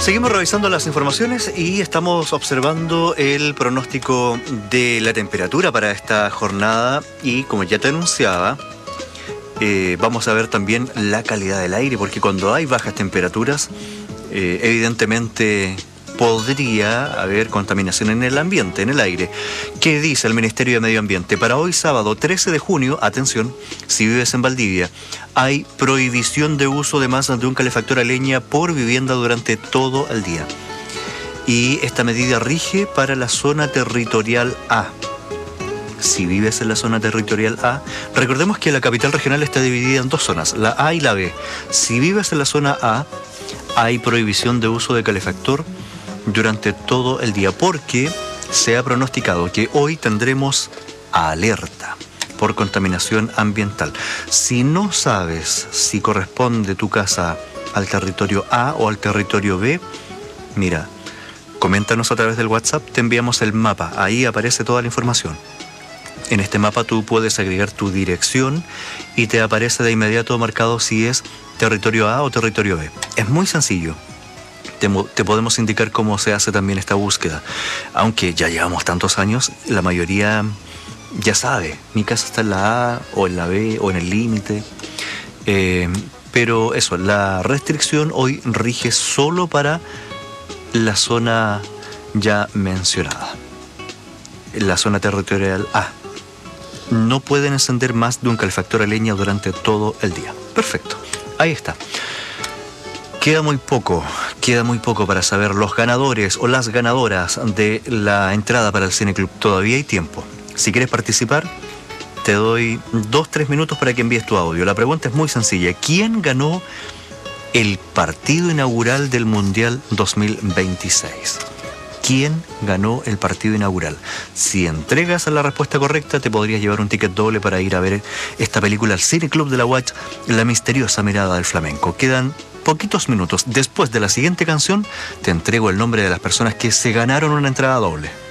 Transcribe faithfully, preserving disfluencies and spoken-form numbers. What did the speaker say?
Seguimos revisando las informaciones y estamos observando el pronóstico de la temperatura para esta jornada y, como ya te anunciaba, eh, vamos a ver también la calidad del aire, porque cuando hay bajas temperaturas, eh, evidentemente podría haber contaminación en el ambiente, en el aire. ¿Qué dice el Ministerio de Medio Ambiente? Para hoy sábado trece de junio, atención, si vives en Valdivia, hay prohibición de uso de más de un calefactor a leña por vivienda durante todo el día. Y esta medida rige para la zona territorial A. Si vives en la zona territorial A, recordemos que la capital regional está dividida en dos zonas, la A y la B. Si vives en la zona A, hay prohibición de uso de calefactor durante todo el día, porque se ha pronosticado que hoy tendremos alerta por contaminación ambiental. Si no sabes si corresponde tu casa al territorio A o al territorio B, mira, coméntanos a través del WhatsApp, te enviamos el mapa, ahí aparece toda la información. En este mapa tú puedes agregar tu dirección y te aparece de inmediato marcado si es territorio A o territorio B. Es muy sencillo. Te, te podemos indicar cómo se hace también esta búsqueda. Aunque ya llevamos tantos años, la mayoría ya sabe, mi casa está en la A o en la B o en el límite. Eh, pero eso, la restricción hoy rige solo para la zona ya mencionada, la zona territorial A. No pueden encender más de un calefactor a leña durante todo el día. Perfecto, ahí está. Queda muy poco, queda muy poco para saber los ganadores o las ganadoras de la entrada para el Cine Club. Todavía hay tiempo. Si quieres participar, te doy dos, tres minutos para que envíes tu audio. La pregunta es muy sencilla. ¿Quién ganó el partido inaugural del Mundial dos mil veintiséis? ¿Quién ganó el partido inaugural? Si entregas la respuesta correcta, te podrías llevar un ticket doble para ir a ver esta película al Cine Club de la U A Ch, La misteriosa mirada del flamenco. Quedan poquitos minutos. Después de la siguiente canción, te entrego el nombre de las personas que se ganaron una entrada doble.